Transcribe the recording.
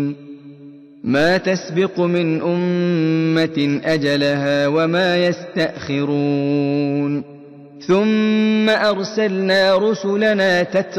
ما تسبق من أمة أجلها وما يستأخرون ثم أرسلنا رسلنا تترى